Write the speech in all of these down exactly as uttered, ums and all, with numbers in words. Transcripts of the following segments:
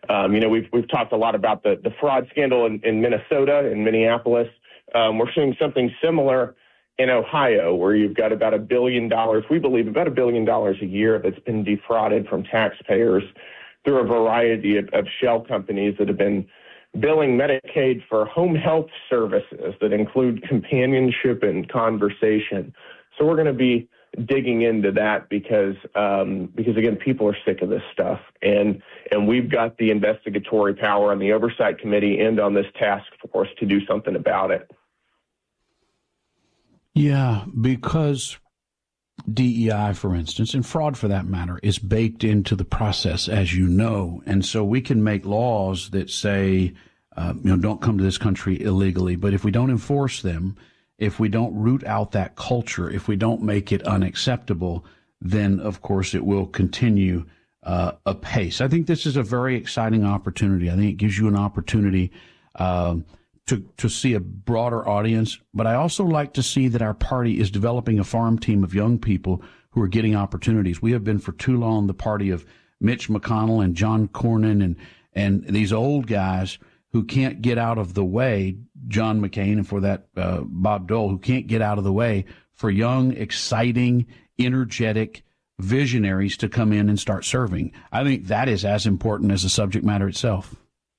Um, you know, we've we've talked a lot about the, the fraud scandal in, in Minnesota, in Minneapolis. Um, we're seeing something similar in Ohio, where you've got about a billion dollars, we believe about a billion dollars a year that's been defrauded from taxpayers through a variety of, of shell companies that have been billing Medicaid for home health services that include companionship and conversation. So we're going to be digging into that because, um, because again, people are sick of this stuff. And, and we've got the investigatory power on the Oversight Committee and on this task force to do something about it. Yeah, because D E I, for instance, and fraud for that matter, is baked into the process, as you know. And so we can make laws that say, uh, you know, don't come to this country illegally. But if we don't enforce them, if we don't root out that culture, if we don't make it unacceptable, then, of course, it will continue uh, apace. I think this is a very exciting opportunity. I think it gives you an opportunity uh, to, to see a broader audience. But I also like to see that our party is developing a farm team of young people who are getting opportunities. We have been for too long the party of Mitch McConnell and John Cornyn and, and these old guys who can't get out of the way, John McCain, and for that, uh, Bob Dole, who can't get out of the way for young, exciting, energetic visionaries to come in and start serving. I think that is as important as the subject matter itself.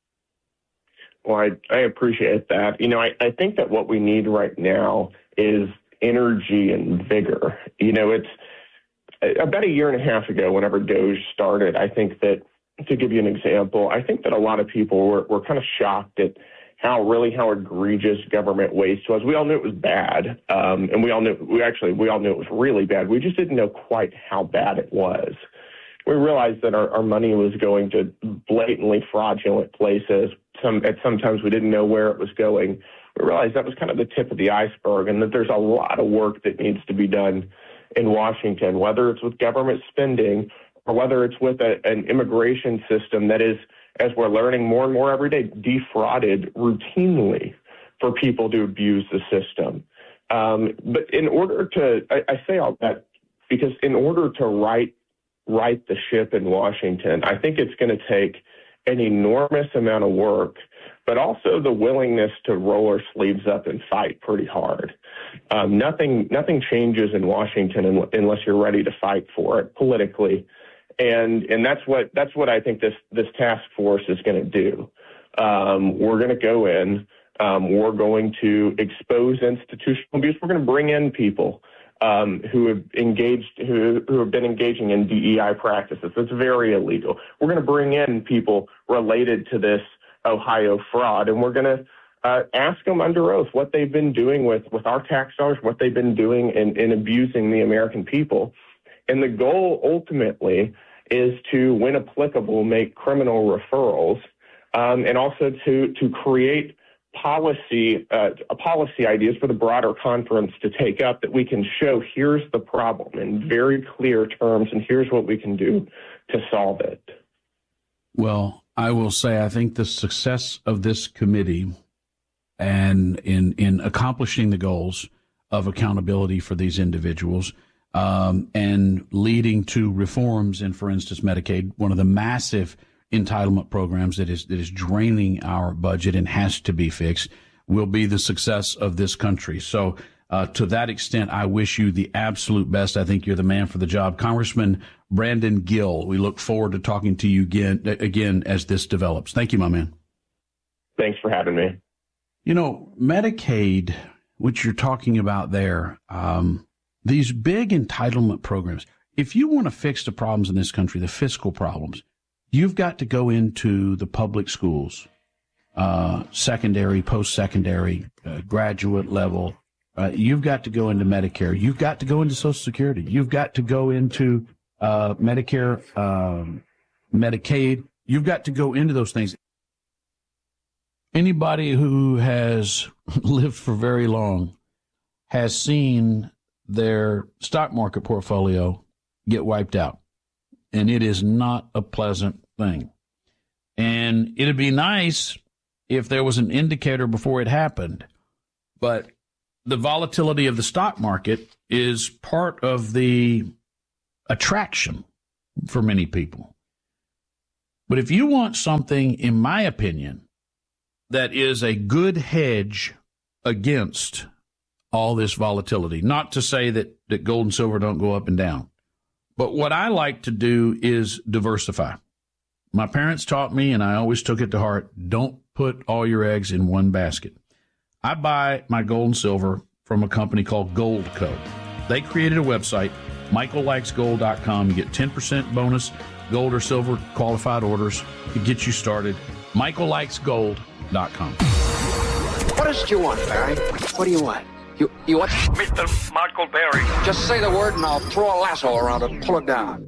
Well, I, I appreciate that. You know, I, I think that what we need right now is energy and vigor. You know, it's about a year and a half ago, whenever DOGE started, I think that, to give you an example, I think that a lot of people were, were kind of shocked at how really how egregious government waste was. We all knew it was bad, um, and we all knew we actually we all knew it was really bad. We just didn't know quite how bad it was. We realized that our, our money was going to blatantly fraudulent places. Some at sometimes we didn't know where it was going. We realized that was kind of the tip of the iceberg, and that there's a lot of work that needs to be done in Washington, whether it's with government spending or whether it's with a, an immigration system that is, as we're learning more and more every day, defrauded routinely for people to abuse the system. Um, but in order to, I, I say all that because in order to right, right the ship in Washington, I think it's going to take an enormous amount of work, but also the willingness to roll our sleeves up and fight pretty hard. Um, nothing, nothing changes in Washington unless you're ready to fight for it politically. And and that's what that's what I think this this task force is going to do. Um, we're going to go in. Um, we're going to expose institutional abuse. We're going to bring in people um, who have engaged who who have been engaging in D E I practices. It's very illegal. We're going to bring in people related to this Ohio fraud, and we're going to uh, ask them under oath what they've been doing with with our tax dollars, what they've been doing in, in abusing the American people. And the goal ultimately is to, when applicable, make criminal referrals, um, and also to to create policy uh, policy ideas for the broader conference to take up that we can show here's the problem in very clear terms, and here's what we can do to solve it. Well, I will say I think the success of this committee and in in accomplishing the goals of accountability for these individuals Um, and leading to reforms in, for instance, Medicaid, one of the massive entitlement programs that is that is draining our budget and has to be fixed, will be the success of this country. So uh, to that extent, I wish you the absolute best. I think you're the man for the job. Congressman Brandon Gill, we look forward to talking to you again, again as this develops. Thank you, my man. Thanks for having me. You know, Medicaid, which you're talking about there, um, these big entitlement programs, if you want to fix the problems in this country, the fiscal problems, you've got to go into the public schools, uh, secondary, post-secondary, uh, graduate level. Uh, you've got to go into Medicare. You've got to go into Social Security. You've got to go into uh, Medicare, um, Medicaid. You've got to go into those things. Anybody who has lived for very long has seen their stock market portfolio get wiped out. And it is not a pleasant thing. And it'd be nice if there was an indicator before it happened. But the volatility of the stock market is part of the attraction for many people. But if you want something, in my opinion, that is a good hedge against all this volatility, not to say that, that gold and silver don't go up and down, but what I like to do is diversify. My parents taught me, and I always took it to heart, don't put all your eggs in one basket. I buy my gold and silver from a company called Goldco. They created a website, michael likes gold dot com. You get ten percent bonus gold or silver qualified orders to get you started. michael likes gold dot com. What is it you want, Barry? What do you want? You you want? Mister Michael Berry. Just say the word and I'll throw a lasso around it and pull it down.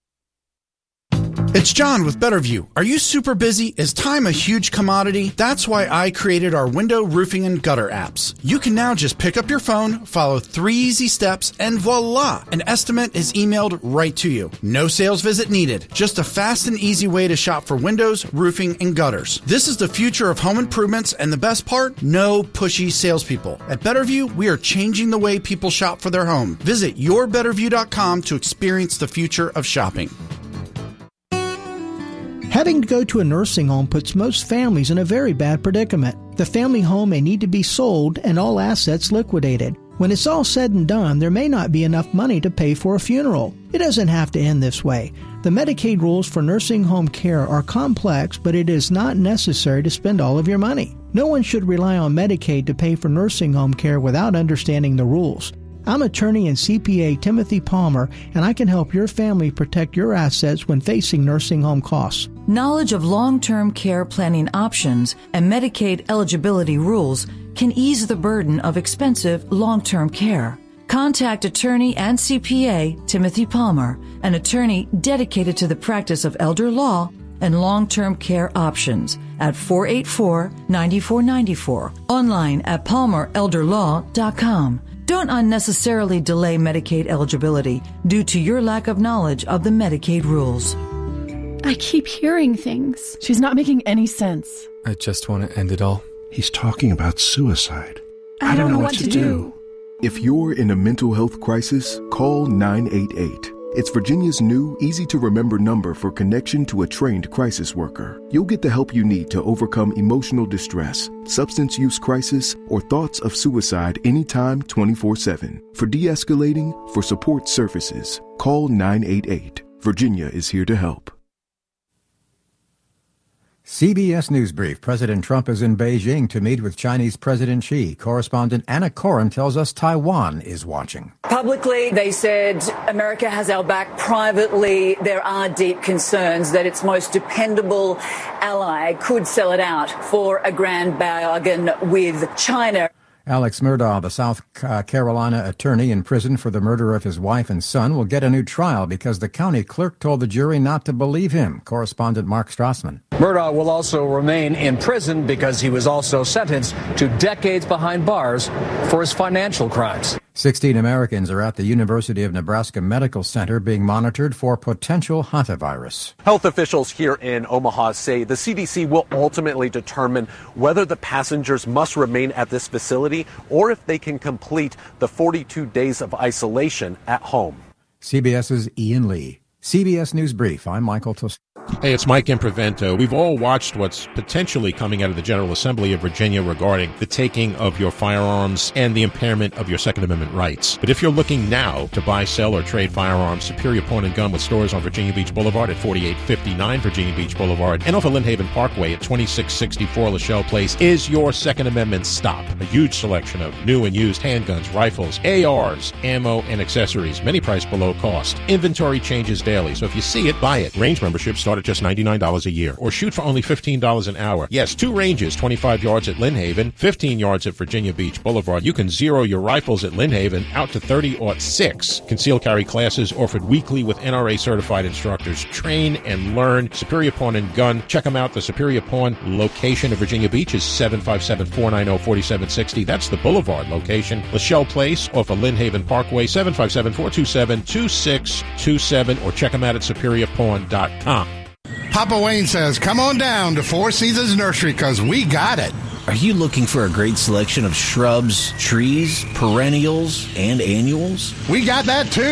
It's John with Betterview. Are you super busy? Is time a huge commodity? That's why I created our window, roofing, and gutter apps. You can now just pick up your phone, follow three easy steps, and voila! An estimate is emailed right to you. No sales visit needed. Just a fast and easy way to shop for windows, roofing, and gutters. This is the future of home improvements, and the best part? No pushy salespeople. At Betterview, we are changing the way people shop for their home. Visit your better view dot com to experience the future of shopping. Having to go to a nursing home puts most families in a very bad predicament. The family home may need to be sold and all assets liquidated. When it's all said and done, there may not be enough money to pay for a funeral. It doesn't have to end this way. The Medicaid rules for nursing home care are complex, but it is not necessary to spend all of your money. No one should rely on Medicaid to pay for nursing home care without understanding the rules. I'm attorney and C P A Timothy Palmer, and I can help your family protect your assets when facing nursing home costs. Knowledge of long-term care planning options and Medicaid eligibility rules can ease the burden of expensive long-term care. Contact attorney and C P A Timothy Palmer, an attorney dedicated to the practice of elder law and long-term care options at four eight four, nine four nine four, online at palmer elder law dot com. Don't unnecessarily delay Medicaid eligibility due to your lack of knowledge of the Medicaid rules. I keep hearing things. She's not making any sense. I just want to end it all. He's talking about suicide. I, I don't know, know what, what to do. do. If you're in a mental health crisis, call nine eight eight. It's Virginia's new, easy-to-remember number for connection to a trained crisis worker. You'll get the help you need to overcome emotional distress, substance use crisis, or thoughts of suicide anytime twenty-four seven. For de-escalating, for support services, call nine eight eight. Virginia is here to help. C B S News Brief. President Trump is in Beijing to meet with Chinese President Xi. Correspondent Anna Coren tells us Taiwan is watching. Publicly, they said America has our back. Privately, there are deep concerns that its most dependable ally could sell it out for a grand bargain with China. Alex Murdaugh, the South Carolina attorney in prison for the murder of his wife and son, will get a new trial because the county clerk told the jury not to believe him. Correspondent Mark Strassman. Murdaugh will also remain in prison because he was also sentenced to decades behind bars for his financial crimes. Sixteen Americans are at the University of Nebraska Medical Center being monitored for potential hantavirus. Health officials here in Omaha say the C D C will ultimately determine whether the passengers must remain at this facility or if they can complete the forty-two days of isolation at home. CBS's Ian Lee. C B S News Brief. I'm Michael Tos. Hey, it's Mike Improvento. We've all watched what's potentially coming out of the General Assembly of Virginia regarding the taking of your firearms and the impairment of your Second Amendment rights. But if you're looking now to buy, sell, or trade firearms, Superior Pawn and Gun with stores on Virginia Beach Boulevard at forty-eight fifty-nine Virginia Beach Boulevard and off of Lynnhaven Parkway at twenty-six sixty-four Lachelle Place is your Second Amendment stop. A huge selection of new and used handguns, rifles, A Rs, ammo, and accessories, many priced below cost. Inventory changes daily, so if you see it, buy it. Range memberships start at just ninety-nine dollars a year, or shoot for only fifteen dollars an hour. Yes, two ranges, twenty-five yards at Lynnhaven, fifteen yards at Virginia Beach Boulevard. You can zero your rifles at Lynnhaven out to thirty or six. Concealed carry classes offered weekly with N R A certified instructors. Train and learn. Superior Pawn and Gun. Check them out. The Superior Pawn location of Virginia Beach is seven five seven, four nine zero, four seven six zero. That's the Boulevard location. Lachelle Place off of Lynnhaven Parkway, seven five seven, four two seven, two six two seven, or check them out at superior pawn dot com. Papa Wayne says, come on down to Four Seasons Nursery because we got it. Are you looking for a great selection of shrubs, trees, perennials, and annuals? We got that too.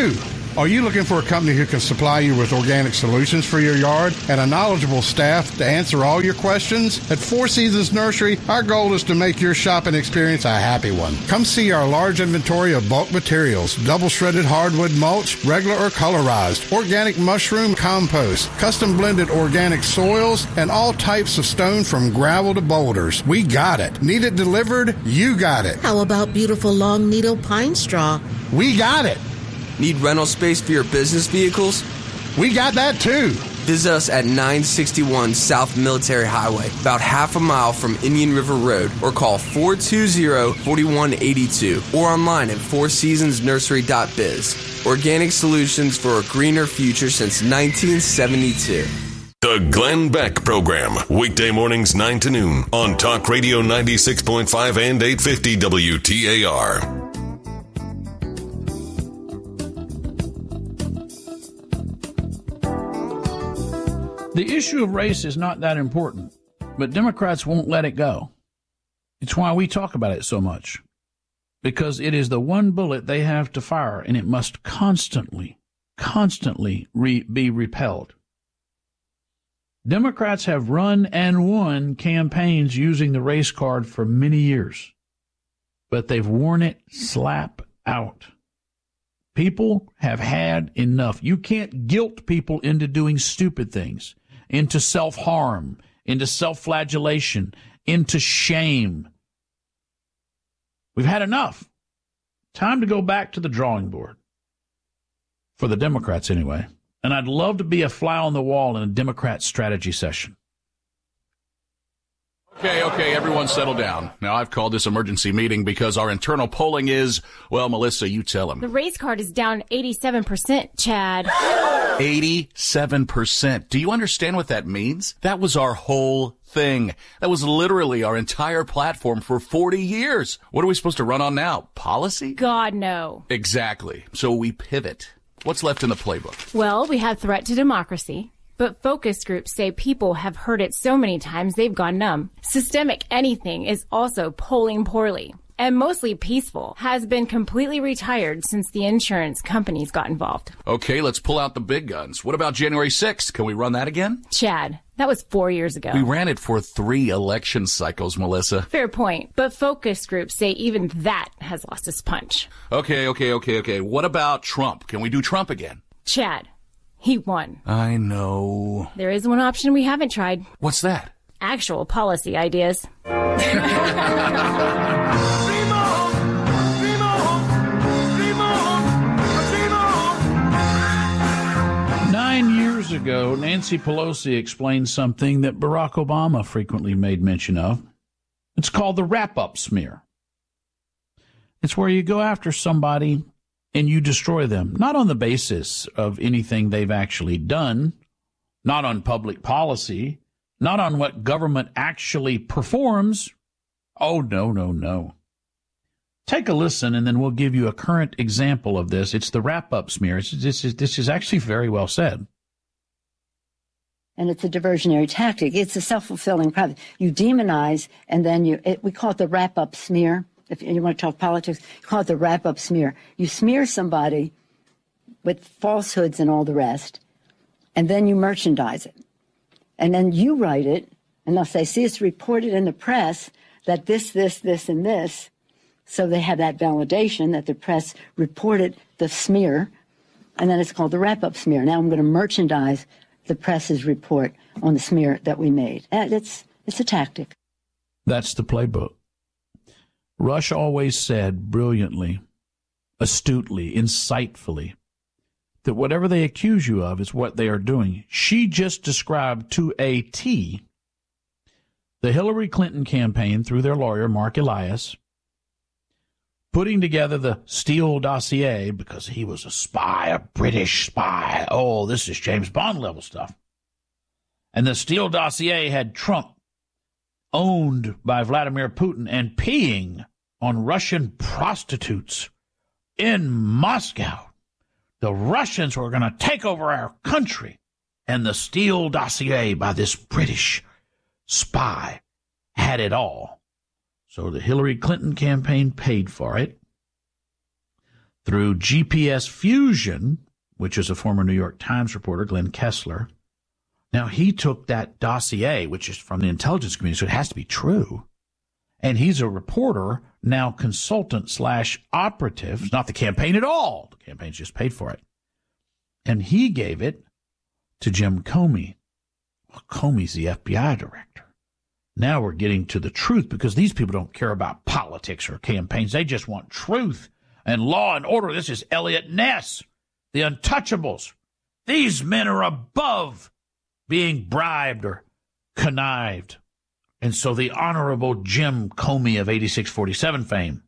Are you looking for a company who can supply you with organic solutions for your yard and a knowledgeable staff to answer all your questions? At Four Seasons Nursery, our goal is to make your shopping experience a happy one. Come see our large inventory of bulk materials, double shredded hardwood mulch, regular or colorized, organic mushroom compost, custom blended organic soils, and all types of stone from gravel to boulders. We got it. Need it delivered? You got it. How about beautiful long needle pine straw? We got it. Need rental space for your business vehicles? We got that too. Visit us at nine sixty-one South Military Highway, about half a mile from Indian River Road, or call four two zero, four one eight two or online at four seasons nursery dot biz. Organic solutions for a greener future since nineteen seventy-two. The Glenn Beck Program, weekday mornings nine to noon on Talk Radio ninety-six point five and eight fifty W T A R. The issue of race is not that important, but Democrats won't let it go. It's why we talk about it so much, because it is the one bullet they have to fire, and it must constantly, constantly re- be repelled. Democrats have run and won campaigns using the race card for many years, but they've worn it slap out. People have had enough. You can't guilt people into doing stupid things, into self-harm, into self-flagellation, into shame. We've had enough. Time to go back to the drawing board. For the Democrats, anyway. And I'd love to be a fly on the wall in a Democrat strategy session. Okay, okay, everyone settle down. Now, I've called this emergency meeting because our internal polling is, well, Melissa, you tell them. The race card is down eighty-seven percent, Chad. eighty-seven percent. Do you understand what that means? That was our whole thing. That was literally our entire platform for forty years. What are we supposed to run on now? Policy? God, no. Exactly. So we pivot. What's left in the playbook? Well, we have threat to democracy. But focus groups say people have heard it so many times they've gone numb. Systemic anything is also polling poorly. And mostly peaceful has been completely retired since the insurance companies got involved. Okay, let's pull out the big guns. What about January sixth? Can we run that again? Chad, that was four years ago. We ran it for three election cycles, Melissa. Fair point. But focus groups say even that has lost its punch. Okay, okay, okay, okay. What about Trump? Can we do Trump again? Chad. He won. I know. There is one option we haven't tried. What's that? Actual policy ideas. Nine years ago, Nancy Pelosi explained something that Barack Obama frequently made mention of. It's called the wrap-up smear. It's where you go after somebody and you destroy them, not on the basis of anything they've actually done, not on public policy, not on what government actually performs. Oh, no, no, no. Take a listen, and then we'll give you a current example of this. It's the wrap-up smear. It's, this, is, this is actually very well said. And it's a diversionary tactic. It's a self-fulfilling prophecy. You demonize, and then you, it, we call it the wrap-up smear. If you want to talk politics, you call it the wrap-up smear. You smear somebody with falsehoods and all the rest, and then you merchandise it. And then you write it, and they'll say, see, it's reported in the press that this, this, this, and this. So they have that validation that the press reported the smear, and then it's called the wrap-up smear. Now I'm going to merchandise the press's report on the smear that we made. It's, it's a tactic. That's the playbook. Rush always said brilliantly, astutely, insightfully, that whatever they accuse you of is what they are doing. She just described to a T the Hillary Clinton campaign through their lawyer, Mark Elias, putting together the Steele dossier because he was a spy, a British spy. Oh, this is James Bond level stuff. And the Steele dossier had Trump owned by Vladimir Putin and peeing on Russian prostitutes in Moscow. The Russians were going to take over our country. And the Steele dossier by this British spy had it all. So the Hillary Clinton campaign paid for it through G P S fusion which is a former New York Times reporter, Glenn Kessler. Now, he took that dossier, which is from the intelligence community, so it has to be true. And he's a reporter, now consultant slash operative. It's not the campaign at all. The campaign's just paid for it. And he gave it to Jim Comey. Well, Comey's the F B I director. Now we're getting to the truth, because these people don't care about politics or campaigns. They just want truth and law and order. This is Elliot Ness, the Untouchables. These men are above being bribed or connived. And so the Honorable Jim Comey of eighty-six forty-seven fame,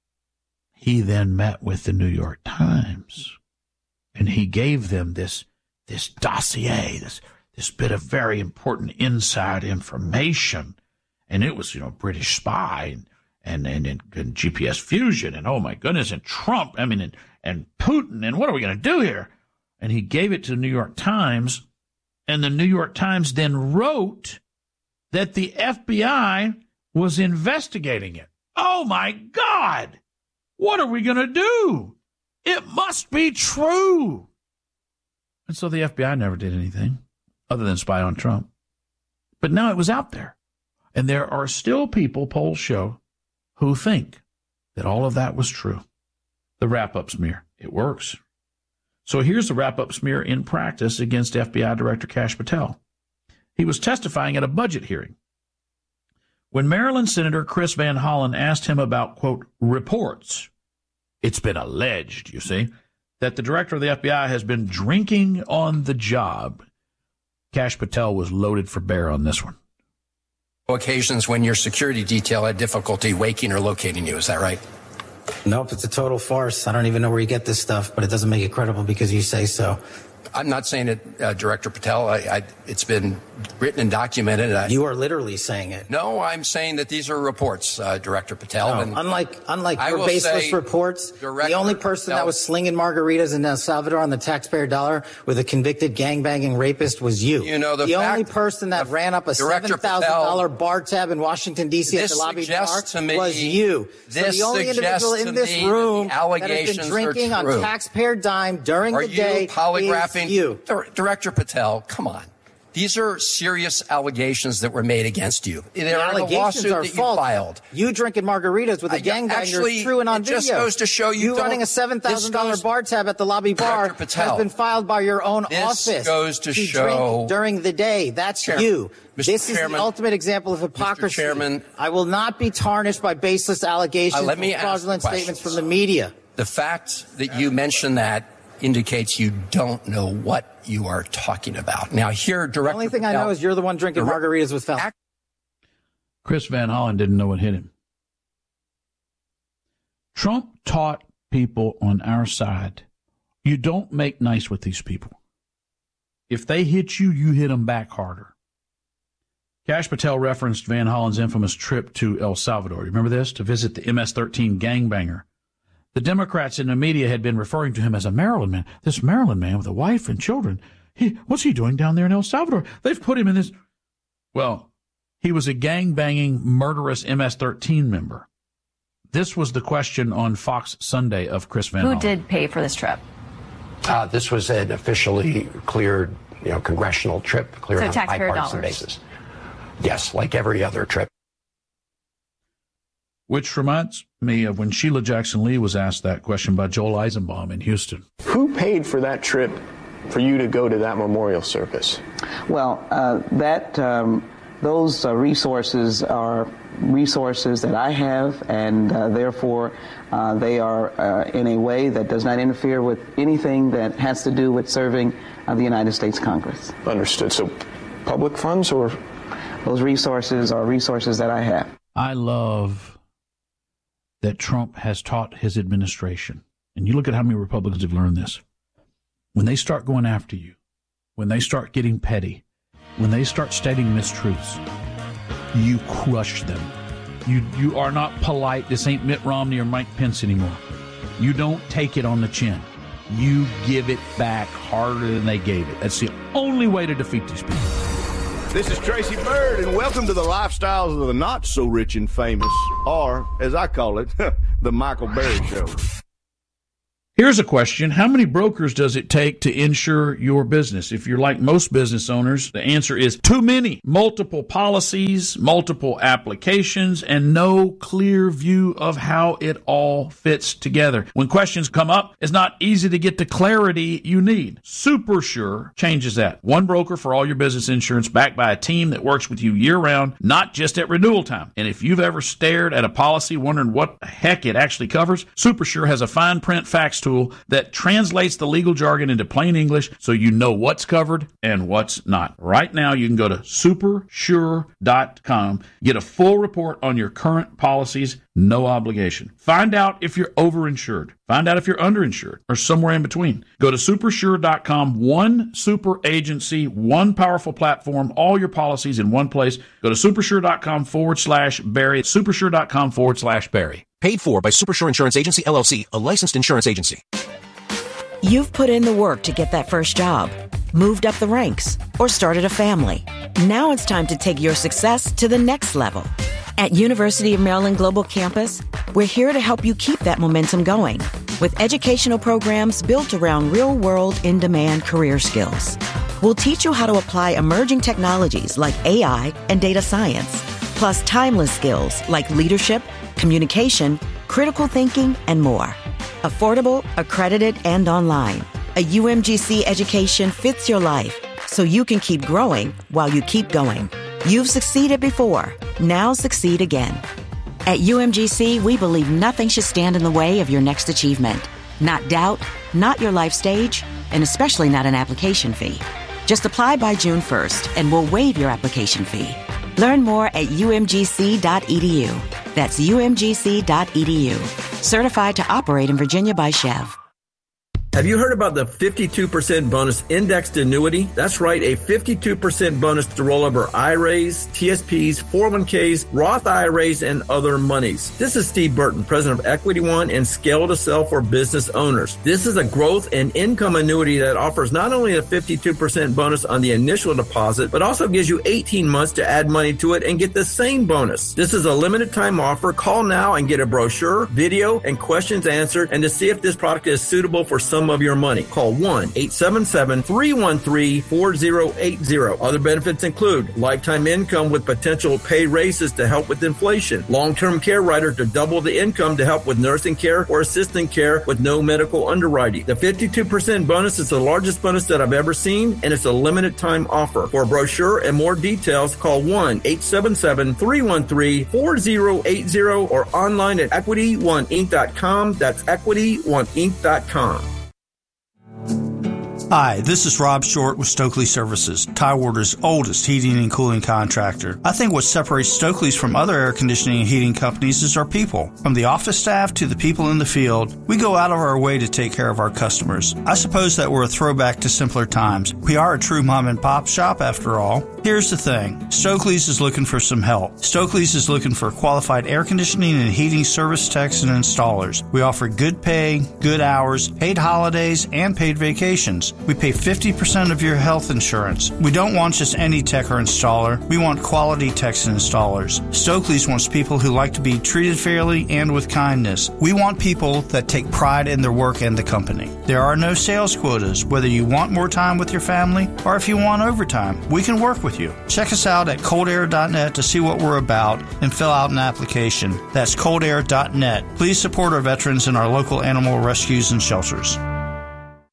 he then met with the New York Times, and he gave them this, this dossier, this, this bit of very important inside information. And it was, you know, British spy and, and, and, and G P S fusion and, oh my goodness, and Trump, I mean, and, and Putin, and what are we going to do here? And he gave it to the New York Times, and the New York Times then wrote that the F B I was investigating it. Oh, my God. What are we going to do? It must be true. And so the F B I never did anything other than spy on Trump. But now it was out there. And there are still people, polls show, who think that all of that was true. The wrap-up smear. It works. So here's the wrap-up smear in practice against F B I Director Kash Patel. He was testifying at a budget hearing when Maryland Senator Chris Van Hollen asked him about, quote, reports. It's been alleged, you see, that the director of the F B I has been drinking on the job. Kash Patel was loaded for bear on this one. Occasions when your security detail had difficulty waking or locating you, is that right? Nope, it's a total farce. I don't even know where you get this stuff, but it doesn't make it credible because you say so. I'm not saying it, uh, Director Patel. I, I, it's been written and documented. I, you are literally saying it. No, I'm saying that these are reports, uh, Director Patel. No, and unlike unlike I your baseless reports, Director the only person Patel, that was slinging margaritas in El Salvador on the taxpayer dollar with a convicted gangbanging rapist was you. You know, the, the fact, only person that ran up a seven thousand dollars bar tab in Washington, D C at the lobby bar me, was you. This so the only individual in this room that, that has been drinking on taxpayer dime during are the day you polygraphing is you. Director Patel, come on. These are serious allegations that were made against you. The There are allegations a lawsuit are that false. You filed. You drinking margaritas with a I, gangbanger actually, is true and on it just video. goes to show you, you running a seven thousand dollars bar tab at the lobby bar Patel, has been filed by your own this office. goes to, to show drink during the day. That's Chairman, you. Mister This Chairman, is the ultimate example of hypocrisy. Mister Chairman, I will not be tarnished by baseless allegations uh, let me or fraudulent ask statements from the media. The fact that you mentioned that indicates you don't know what you are talking about. Now, here, Director The only thing Patel, I know is you're the one drinking the, margaritas with Fel. Chris Van Hollen didn't know what hit him. Trump taught people on our side, you don't make nice with these people. If they hit you, you hit them back harder. Kash Patel referenced Van Hollen's infamous trip to El Salvador. You remember this? To visit the M S thirteen gangbanger. The Democrats in the media had been referring to him as a Maryland man. This Maryland man with a wife and children. He, what's he doing down there in El Salvador? They've put him in this. Well, he was a gang-banging, murderous M S thirteen member. This was the question on Fox Sunday of Chris Van Hollen. Who did pay for this trip? Uh, this was an officially cleared, you know, congressional trip, cleared so on a bipartisan basis. Yes, like every other trip. Which reminds me of when Sheila Jackson Lee was asked that question by Joel Eisenbaum in Houston. Who paid for that trip for you to go to that memorial service? Well, uh, that um, those uh, resources are resources that I have, and uh, therefore uh, they are uh, in a way that does not interfere with anything that has to do with serving uh, the United States Congress. Understood. So public funds or? Those resources are resources that I have. I love that Trump has taught his administration, and you look at how many Republicans have learned this. When they start going after you, when they start getting petty, when they start stating mistruths, you crush them. You you are not polite. This ain't Mitt Romney or Mike Pence anymore. You don't take it on the chin. You give it back harder than they gave it. That's the only way to defeat these people. This is Tracy Byrd, and welcome to the lifestyles of the not-so-rich and famous, or, as I call it, the Michael Berry Show. Here's a question. How many brokers does it take to insure your business? If you're like most business owners, the answer is too many. Multiple policies, multiple applications, and no clear view of how it all fits together. When questions come up, it's not easy to get the clarity you need. SuperSure changes that. One broker for all your business insurance, backed by a team that works with you year-round, not just at renewal time. And if you've ever stared at a policy wondering what the heck it actually covers, SuperSure has a fine print facts tool that translates the legal jargon into plain English so you know what's covered and what's not. Right now, you can go to super sure dot com, get a full report on your current policies, no obligation. Find out if you're overinsured. Find out if you're underinsured or somewhere in between. Go to super sure dot com, one super agency, one powerful platform, all your policies in one place. Go to supersure dot com forward slash Barry, supersure dot com forward slash Barry. Paid for by Supersure Insurance Agency, L L C, a licensed insurance agency. You've put in the work to get that first job, moved up the ranks, or started a family. Now it's time to take your success to the next level. At University of Maryland Global Campus, we're here to help you keep that momentum going with educational programs built around real-world, in-demand career skills. We'll teach you how to apply emerging technologies like A I and data science, plus timeless skills like leadership, communication, critical thinking, and more. Affordable, accredited, and online. A U M G C education fits your life so you can keep growing while you keep going. You've succeeded before. Now succeed again. At U M G C, we believe nothing should stand in the way of your next achievement. Not doubt, not your life stage, and especially not an application fee. Just apply by June first, and we'll waive your application fee. Learn more at U M G C dot E D U. That's U M G C dot E D U. Certified to operate in Virginia by Chev. Have you heard about the fifty-two percent bonus indexed annuity? That's right, a fifty-two percent bonus to roll over I R As, T S Ps, four oh one Ks, Roth I R As, and other monies. This is Steve Burton, president of Equity One and Scale to Sell for business owners. This is a growth and income annuity that offers not only a fifty-two percent bonus on the initial deposit, but also gives you eighteen months to add money to it and get the same bonus. This is a limited time offer. Call now and get a brochure, video, and questions answered, and to see if this product is suitable for some of your money. Call one eight seven seven, three one three, four zero eight zero. Other benefits include lifetime income with potential pay raises to help with inflation, long-term care rider to double the income to help with nursing care or assistant care with no medical underwriting. The fifty-two percent bonus is the largest bonus that I've ever seen, and it's a limited time offer. For a brochure and more details, call one eight seven seven, three one three, four zero eight zero or online at equity one inc dot com. That's equity one inc dot com. Hi, this is Rob Short with Stokely Services, Tidewater's oldest heating and cooling contractor. I think what separates Stokely's from other air conditioning and heating companies is our people. From the office staff to the people in the field, we go out of our way to take care of our customers. I suppose that we're a throwback to simpler times. We are a true mom and pop shop after all. Here's the thing. Stokely's is looking for some help. Stokely's is looking for qualified air conditioning and heating service techs and installers. We offer good pay, good hours, paid holidays, and paid vacations. We pay fifty percent of your health insurance. We don't want just any tech or installer. We want quality techs and installers. Stokely's wants people who like to be treated fairly and with kindness. We want people that take pride in their work and the company. There are no sales quotas, whether you want more time with your family or if you want overtime. We can work with you. Check us out at cold air dot net to see what we're about and fill out an application. That's cold air dot net. Please support our veterans and our local animal rescues and shelters.